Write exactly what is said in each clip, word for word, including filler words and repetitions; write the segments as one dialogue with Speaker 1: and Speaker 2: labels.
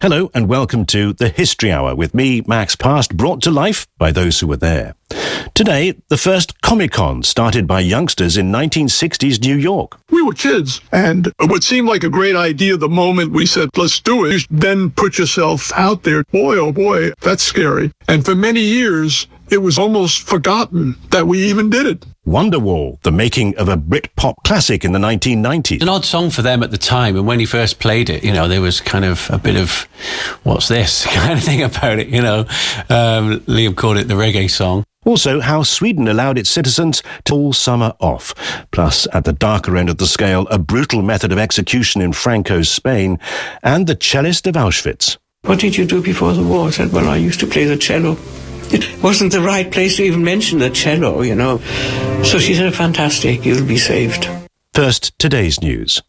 Speaker 1: Hello and welcome to the History Hour with me, Max Past, brought to life by those who were there. Today, the first Comic-Con started by youngsters in nineteen sixties New York.
Speaker 2: We were kids, and what seemed like a great idea the moment we said, let's do it, you then put yourself out there. Boy, oh boy, that's scary. And for many years, it was almost forgotten that we even did it.
Speaker 1: Wonderwall, the making of a Brit-pop classic in the nineteen nineties.
Speaker 3: An odd song for them at the time, and when he first played it, you know, there was kind of a bit of, what's this kind of thing about it, you know. Um, Liam called it the reggae song.
Speaker 1: Also, how Sweden allowed its citizens to all summer off. Plus, at the darker end of the scale, a brutal method of execution in Franco's Spain, and the cellist of Auschwitz.
Speaker 4: What did you do before the war? I said, well, I used to play the cello. It wasn't the right place to even mention the cello, you know. So she said, fantastic, you'll be saved.
Speaker 1: First, today's news.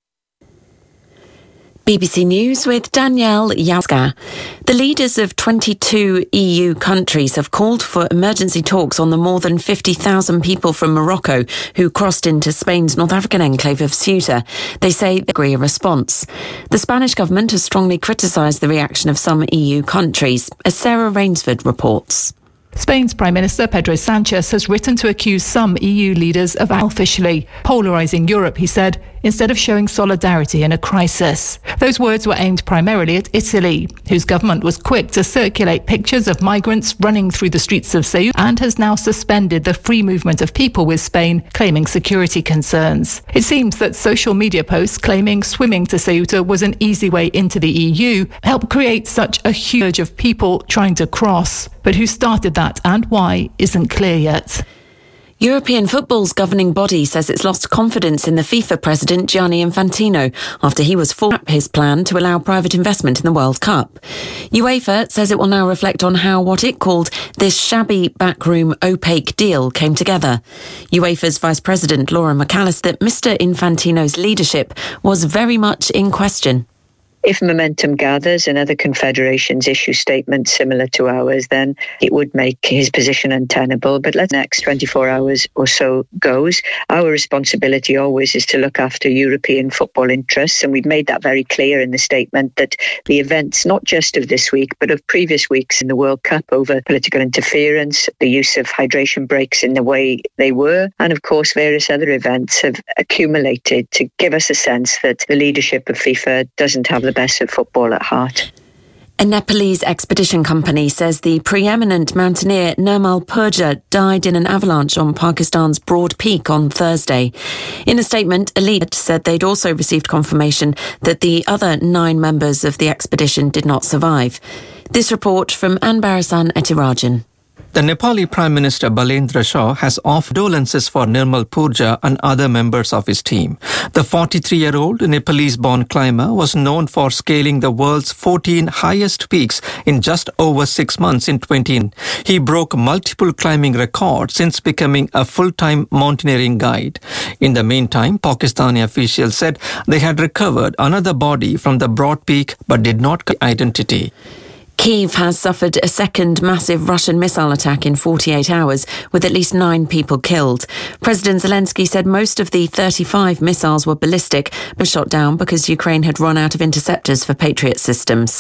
Speaker 5: B B C News with Danielle Yazga. The leaders of twenty-two E U countries have called for emergency talks on the more than fifty thousand people from Morocco who crossed into Spain's North African enclave of Ceuta. They say they agree a response. The Spanish government has strongly criticised the reaction of some E U countries, as Sarah Rainsford reports.
Speaker 6: Spain's Prime Minister Pedro Sanchez has written to accuse some E U leaders of officially polarising Europe, he said, instead of showing solidarity in a crisis. Those words were aimed primarily at Italy, whose government was quick to circulate pictures of migrants running through the streets of Ceuta and has now suspended the free movement of people with Spain, claiming security concerns. It seems that social media posts claiming swimming to Ceuta was an easy way into the E U helped create such a huge of people trying to cross. But who started that and why isn't clear yet.
Speaker 5: European football's governing body says it's lost confidence in the FIFA president Gianni Infantino after he was forced to scrap his plan to allow private investment in the World Cup. UEFA says it will now reflect on how what it called this shabby, backroom, opaque deal came together. UEFA's vice president Laura McAllister that Mister Infantino's leadership was very much in question.
Speaker 7: If momentum gathers and other confederations issue statements similar to ours, then it would make his position untenable. But let the next twenty-four hours or so goes. Our responsibility always is to look after European football interests. And we've made that very clear in the statement that the events, not just of this week, but of previous weeks in the World Cup over political interference, the use of hydration breaks in the way they were, and of course various other events have accumulated to give us a sense that the leadership of FIFA doesn't have the best of football at heart.
Speaker 5: A Nepalese expedition company says the preeminent mountaineer Nirmal Purja died in an avalanche on Pakistan's Broad Peak on Thursday. In a statement, Elite said they'd also received confirmation that the other nine members of the expedition did not survive. This report from Anbarasan Etirajan.
Speaker 8: The Nepali Prime Minister Balendra Shah has offered condolences for Nirmal Purja and other members of his team. The forty-three-year-old Nepalese-born climber was known for scaling the world's fourteen highest peaks in just over six months in twenty ten. He broke multiple climbing records since becoming a full-time mountaineering guide. In the meantime, Pakistani officials said they had recovered another body from the Broad Peak but did not get identity.
Speaker 5: Kyiv has suffered a second massive Russian missile attack in forty-eight hours, with at least nine people killed. President Zelensky said most of the thirty-five missiles were ballistic, but shot down because Ukraine had run out of interceptors for Patriot systems.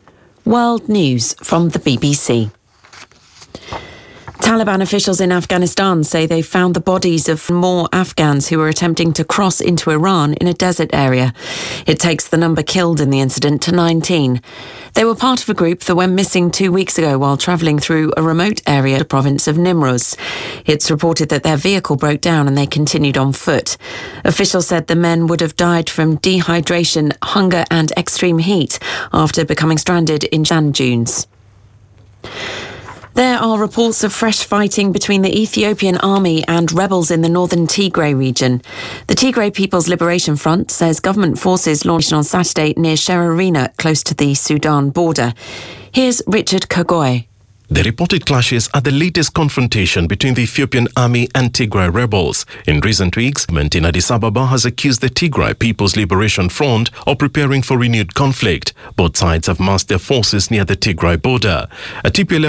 Speaker 5: World News from the B B C. Taliban officials in Afghanistan say they found the bodies of more Afghans who were attempting to cross into Iran in a desert area. It takes the number killed in the incident to nineteen. They were part of a group that went missing two weeks ago while travelling through a remote area in the province of Nimruz. It's reported that their vehicle broke down and they continued on foot. Officials said the men would have died from dehydration, hunger and extreme heat after becoming stranded in sand dunes. There are reports of fresh fighting between the Ethiopian army and rebels in the northern Tigray region. The Tigray People's Liberation Front says government forces launched on Saturday near Sherarina, close to the Sudan border. Here's Richard Kagoy.
Speaker 9: The reported clashes are the latest confrontation between the Ethiopian army and Tigray rebels. In recent weeks, government in Addis Ababa has accused the Tigray People's Liberation Front of preparing for renewed conflict. Both sides have massed their forces near the Tigray border. A T P L F